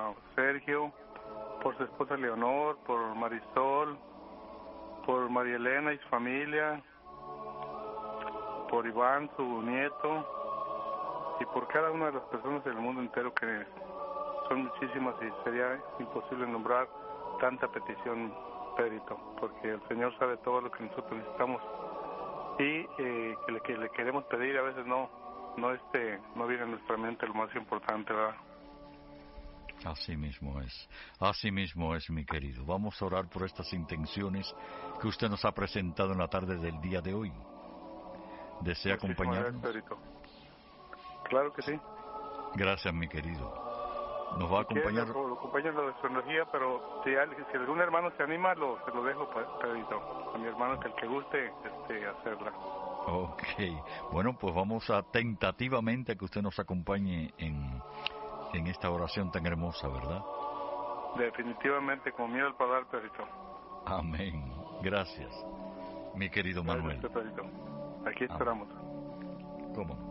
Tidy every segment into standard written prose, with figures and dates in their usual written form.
Sergio, por su esposa Leonor, por Marisol, por María Elena y su familia, por Iván, su nieto, y por cada una de las personas del mundo entero, que son muchísimas y sería imposible nombrar tanta petición, Pedrito, porque el Señor sabe todo lo que nosotros necesitamos y que le queremos pedir, a veces no viene a nuestra mente lo más importante, ¿verdad? Así mismo es, mi querido. Vamos a orar por estas intenciones que usted nos ha presentado en la tarde del día de hoy. ¿Desea acompañarnos? Gracias, Pedrito. Claro que sí. Gracias, mi querido. Nos va a acompañar. Lo acompaño de su energía, pero si algún hermano se anima, se lo dejo, Pedrito, a mi hermano, que el que guste hacerla. Ok, bueno, pues vamos a tentativamente que usted nos acompañe en esta oración tan hermosa, ¿verdad? Definitivamente, con miedo al paladar, Pedrito. Amén. Gracias, mi querido Manuel. Gracias, Pedrito. Aquí esperamos. ¿Cómo no?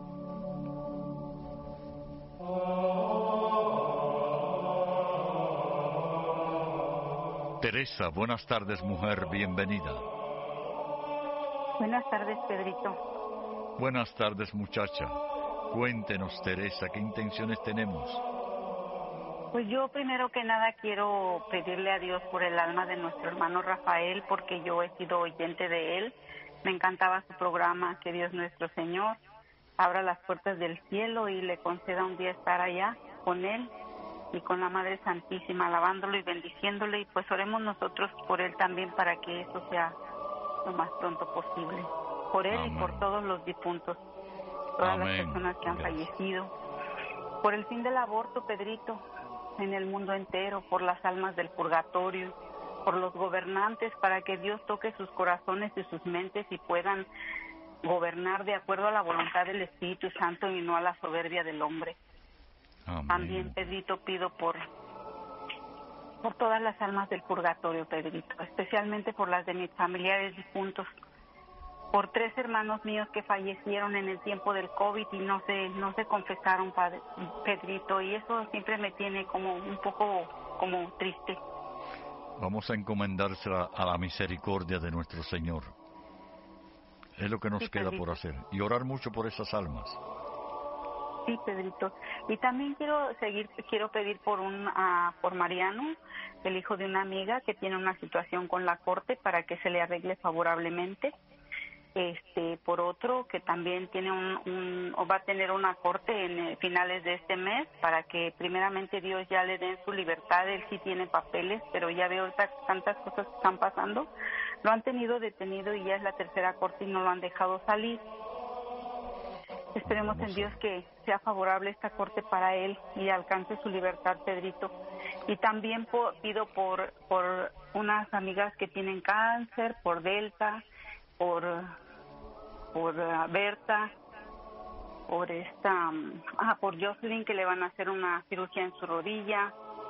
Teresa, buenas tardes, mujer, bienvenida. Buenas tardes, Pedrito. Buenas tardes, muchacha. Cuéntenos, Teresa, ¿qué intenciones tenemos? Pues yo primero que nada quiero pedirle a Dios por el alma de nuestro hermano Rafael, porque yo he sido oyente de él. Me encantaba su programa, que Dios nuestro Señor abra las puertas del cielo y le conceda un día estar allá con él y con la Madre Santísima, alabándolo y bendiciéndole, y pues oremos nosotros por él también para que eso sea lo más pronto posible. Por él. Amén. Y por todos los difuntos, todas Amén. Las personas que han fallecido. Por el fin del aborto, Pedrito, en el mundo entero, por las almas del purgatorio, por los gobernantes, para que Dios toque sus corazones y sus mentes y puedan gobernar de acuerdo a la voluntad del Espíritu Santo y no a la soberbia del hombre. Amén. También, Pedrito, pido por todas las almas del purgatorio, Pedrito, especialmente por las de mis familiares difuntos, por 3 hermanos míos que fallecieron en el tiempo del COVID y no se confesaron, Pedrito, y eso siempre me tiene como un poco como triste. Vamos a encomendársela a la misericordia de nuestro Señor. Es lo que nos queda por hacer, y orar mucho por esas almas. Sí, Pedrito. Y también quiero pedir por Mariano, el hijo de una amiga que tiene una situación con la corte, para que se le arregle favorablemente. Por otro que también tiene va a tener una corte en finales de este mes, para que primeramente Dios ya le den su libertad. Él sí tiene papeles, pero ya veo tantas cosas que están pasando. Lo han tenido detenido y ya es la 3ª corte y no lo han dejado salir. Esperemos en Dios que sea favorable esta corte para él y alcance su libertad, Pedrito. Y también pido por unas amigas que tienen cáncer, por Delta, por Berta, por Jocelyn, que le van a hacer una cirugía en su rodilla,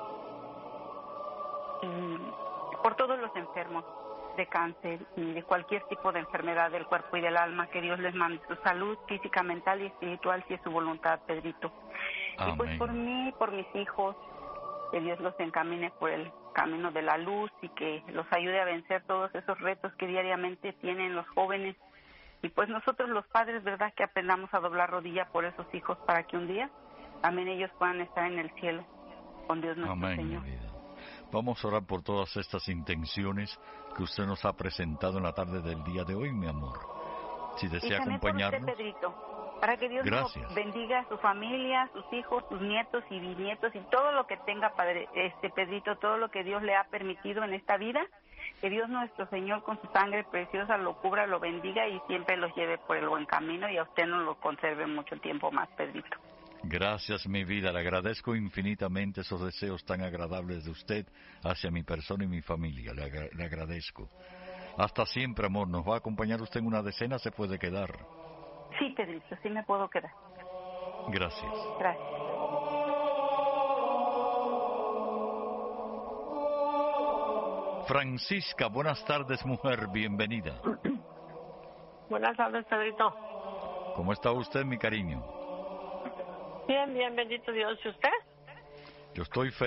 y por todos los enfermos de cáncer y de cualquier tipo de enfermedad del cuerpo y del alma, que Dios les mande su salud física, mental y espiritual, si es su voluntad, Pedrito. Amén. Y pues por mí, por mis hijos, que Dios los encamine por el camino de la luz y que los ayude a vencer todos esos retos que diariamente tienen los jóvenes. Y pues nosotros los padres, ¿verdad?, que aprendamos a doblar rodilla por esos hijos, para que un día también ellos puedan estar en el cielo con Dios nuestro Amén, Señor. Mi vida. Vamos a orar por todas estas intenciones que usted nos ha presentado en la tarde del día de hoy, mi amor. Si desea acompañarnos. Por usted, Pedrito, para que Dios nos bendiga a su familia, sus hijos, sus nietos y bisnietos y todo lo que tenga, Padre, Pedrito, todo lo que Dios le ha permitido en esta vida. Que Dios nuestro Señor con su sangre preciosa lo cubra, lo bendiga y siempre los lleve por el buen camino, y a usted nos lo conserve mucho tiempo más, Pedrito. Gracias, mi vida. Le agradezco infinitamente esos deseos tan agradables de usted hacia mi persona y mi familia. Le agradezco. Hasta siempre, amor. ¿Nos va a acompañar usted en una decena? ¿Se puede quedar? Sí, Pedrito, sí me puedo quedar. Gracias. Gracias. Francisca, buenas tardes, mujer. Bienvenida. Buenas tardes, Pedrito. ¿Cómo está usted, mi cariño? Bien, bendito Dios. ¿Y usted? Yo estoy feliz.